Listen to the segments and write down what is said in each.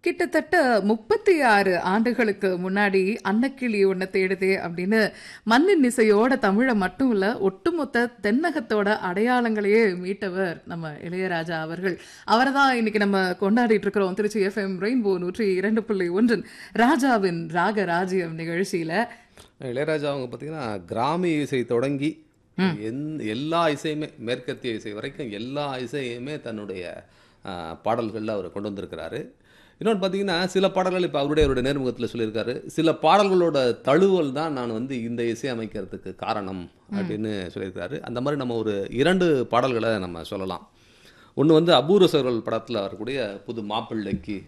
கிட்டத்தட்ட 36 ஆண்டுகளுக்கு முன்னாடி அன்னக்கிளி ஒன்ன தேடுதே அப்படின்னு மண்ணின் இசையோட தமிழை மட்டும் இல்ல ஒட்டுமொத்த தென்னகத்தோட அடையாளங்களையே மீட்டவர் நம்ம இளையராஜா அவர்கள். அவரை தான் இன்னைக்கு நம்ம கொண்டாடிட்டு இருக்கிறோம் திருச்சி எஃப்எம் ரெயின்போ 102.1 ராஜாவின் ராக ராஜ்யம் நிகழ்ச்சியில. இளையராஜா அவங்க பார்த்தீங்கன்னா கிராமிய இசை தொடங்கி எல்லா இசையுமே மேற்கத்திய இசை வரைக்கும் எல்லா இசையுமே தன்னுடைய பாடல்களில் அவர் கொண்டு வந்திருக்கிறாரு. இன்னொன்று பார்த்தீங்கன்னா சில பாடல்கள் இப்போ அவருடைய நேர்முகத்தில் சொல்லியிருக்காரு, சில பாடல்களோட தழுவல் தான் நான் வந்து இந்த இசை அமைக்கிறதுக்கு காரணம் அப்படின்னு சொல்லியிருக்காரு. அந்த மாதிரி நம்ம ஒரு 2 பாடல்களை நம்ம சொல்லலாம். ஒன்று வந்து அபூர்வ சகோதரர்கள் படத்தில் வரக்கூடிய புது மாப்பிள்ளைக்கு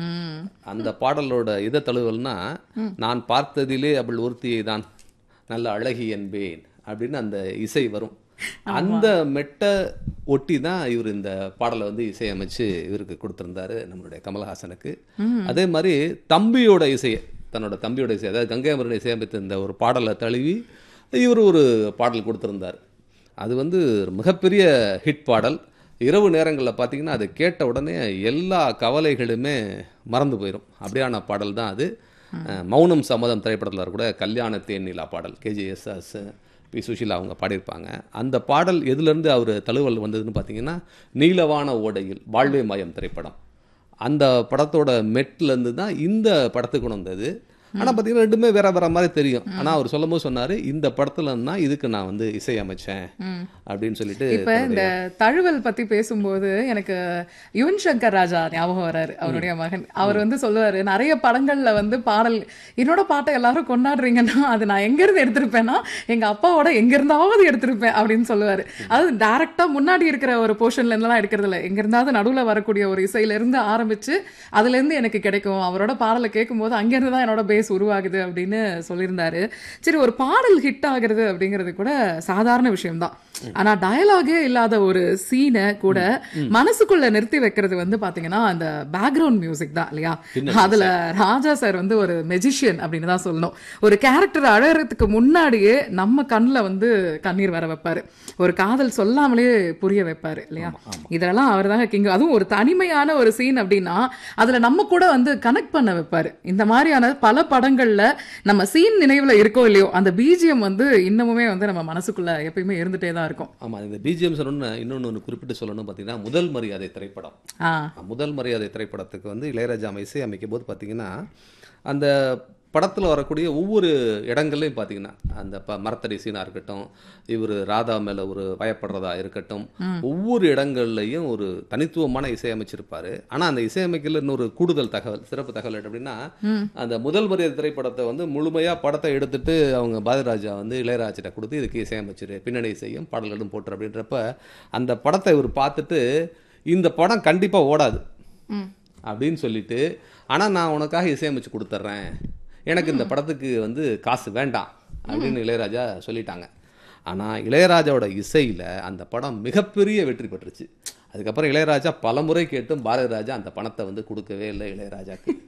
அந்த பாடலோட இதை தழுவல்னா, நான் பார்த்ததிலே அவள் ஒருத்தியை தான் நல்ல அழகி என்பேன் அப்படின்னு அந்த இசை வரும். அந்த மெட்டை ஒட்டி தான் இவர் இந்த பாடலை வந்து இசையமைச்சு இவருக்கு கொடுத்துருந்தாரு நம்மளுடைய கமலஹாசனுக்கு. அதே மாதிரி தம்பியோட இசையை, தன்னோட தம்பியோட இசை, அதாவது கங்கை அமரன் இசையமைத்த இந்த ஒரு பாடலை தழுவி இவர் ஒரு பாடல் கொடுத்துருந்தார். அது வந்து மிகப்பெரிய ஹிட் பாடல். இரவு நேரங்களில் பார்த்தீங்கன்னா அது கேட்ட உடனே எல்லா கவலைகளுமே மறந்து போயிடும். அப்படியான பாடல் தான் அது. மௌனம் சம்மதம் திரைப்படத்தில் கூட கல்யாண தேனிலா பாடல் கேஜிஎஸ்எஸ் பி சுஷீலா அவங்க பாடியிருப்பாங்க. அந்த பாடல் எதுலேருந்து அவர் தழுவல் வந்ததுன்னு பார்த்தீங்கன்னா நீலவான ஓடையில் வாழ்வே மாயம் திரைப்படம். அந்த படத்தோட மெட்லேருந்து தான் இந்த படத்துக்கு கொண்டு வந்தது. ஆனால் பார்த்தீங்கன்னா ரெண்டுமே வேற வேற மாதிரி தெரியும். ஆனால் அவர் சொல்லும் போது சொன்னார், இந்த படத்துல தான் இதுக்கு நான் வந்து இசையமைச்சேன் அப்படின்னு சொல்லிட்டு. இப்போ இந்த தழுவல் பற்றி பேசும்போது எனக்கு யுவன் சங்கர் ராஜா ஞாபகம் வர்றாரு, அவருடைய மகன். அவர் வந்து சொல்லுவார், நிறைய படங்களில் வந்து பாடல் என்னோட பாட்டை எல்லாரும் கொண்டாடுறீங்கன்னா அது நான் எங்கேருந்து எடுத்திருப்பேன்னா எங்கள் அப்பாவோட எங்கேருந்தாவது எடுத்திருப்பேன் அப்படின்னு சொல்லுவார். அது டைரக்டாக முன்னாடி இருக்கிற ஒரு போர்ஷன்லேருந்துலாம் எடுக்கிறது இல்லை, எங்கேருந்தாவது நடுவில் வரக்கூடிய ஒரு இசையிலேருந்து ஆரம்பித்து அதுலேருந்து எனக்கு கிடைக்கும். அவரோட பாடலை கேட்கும்போது அங்கேருந்து தான் என்னோட பேஸ் உருவாகுது அப்படின்னு சொல்லியிருந்தாரு. சரி, ஒரு பாடல் ஹிட் ஆகுறது அப்படிங்கிறது கூட சாதாரண விஷயம் தான். ஆனா டயலாகே இல்லாத ஒரு சீனை கூட மனசுக்குள்ள நிறுத்தி வைக்கிறது வந்து பாத்தீங்கன்னா அந்த பேக்ரவுண்ட் மியூசிக் தான் இல்லையா? அதுல ராஜா சார் வந்து ஒரு மெஜிஷியன் அப்படின்னு தான் சொல்லணும். ஒரு கேரக்டர் அழகிறதுக்கு முன்னாடியே நம்ம கண்ணுல வந்து கண்ணீர் வர வைப்பாரு, ஒரு காதல் சொல்லாமலே புரிய வைப்பாரு இல்லையா? இதெல்லாம் அவர் தாங்க கிங். அதுவும் ஒரு தனிமையான ஒரு சீன் அப்படின்னா அதுல நம்ம கூட வந்து கனெக்ட் பண்ண வைப்பாரு. இந்த மாதிரியான பல படங்கள்ல நம்ம சீன் நினைவுல இருக்கோ இல்லையோ அந்த பிஜிஎம் வந்து இன்னமுமே வந்து நம்ம மனசுக்குள்ள எப்பயுமே இருந்துட்டே தான் இருக்கும். ஆமா, இந்த பிஜிஎம் சொன்னோன்னு இன்னொன்று குறிப்பிட்டு சொல்லணும் பார்த்தீங்கன்னா, முதல் மரியாதை திரைப்படம். முதல் மரியாதை திரைப்படத்துக்கு வந்து இளையராஜா இசை அமைக்கும் போது பார்த்தீங்கன்னா அந்த படத்தில் வரக்கூடிய ஒவ்வொரு இடங்கள்லையும் பார்த்தீங்கன்னா அந்த மரத்தடி சீனாக இருக்கட்டும், இவர் ராதா மேலே ஒரு பயப்படுறதா இருக்கட்டும், ஒவ்வொரு இடங்கள்லையும் ஒரு தனித்துவமான இசையமைச்சிருப்பாரு. ஆனால் அந்த இசையமைக்கல இன்னொரு கூடுதல் தகவல், சிறப்பு தகவல் அப்படின்னா, அந்த முதல் மரியாதை திரைப்படத்தை வந்து முழுமையாக படத்தை எடுத்துட்டு அவங்க பாரதிராஜா வந்து இளையராஜிட்ட கொடுத்து இதுக்கு இசையமைச்சிரு, பின்னணி இசையும் பாடல்களும் போட்டுரு அப்படின்றப்ப அந்த படத்தை இவர் பார்த்துட்டு இந்த படம் கண்டிப்பாக ஓடாது அப்படின்னு சொல்லிட்டு, ஆனால் நான் உனக்காக இசையமைச்சு கொடுத்துட்றேன், எனக்கு இந்த படத்துக்கு வந்து காசு வேண்டாம் அப்படின்னு இளையராஜா சொல்லிட்டாங்க. ஆனால் இளையராஜாவோட இசையில் அந்த படம் மிகப்பெரிய வெற்றி பெற்றுச்சு. அதுக்கப்புறம் இளையராஜா பல முறை கேட்டும் பாரதிராஜா அந்த பணத்தை வந்து கொடுக்கவே இல்லை இளையராஜாக்கு.